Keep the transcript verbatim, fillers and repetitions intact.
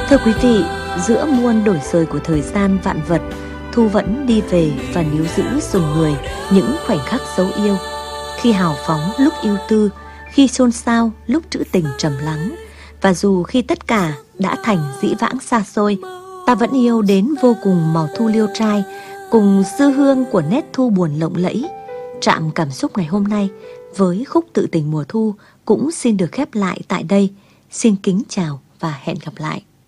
Thưa quý vị, giữa muôn đổi rời của thời gian vạn vật, Thu vẫn đi về và níu giữ dùng người những khoảnh khắc dấu yêu. Khi hào phóng lúc yêu tư, khi xôn xao lúc trữ tình trầm lắng. Và dù khi tất cả đã thành dĩ vãng xa xôi, ta vẫn yêu đến vô cùng màu thu liêu trai, cùng dư hương của nét thu buồn lộng lẫy. Trạm cảm xúc ngày hôm nay với khúc Tự Tình mùa thu cũng xin được khép lại tại đây. Xin kính chào và hẹn gặp lại.